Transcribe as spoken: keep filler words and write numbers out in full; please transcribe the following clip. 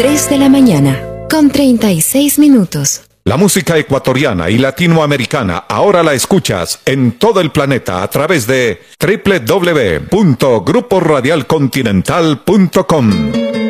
tres de la mañana, con treinta y seis minutos. La música ecuatoriana y latinoamericana ahora la escuchas en todo el planeta a través de doble u doble u doble u punto grupo radial continental punto com.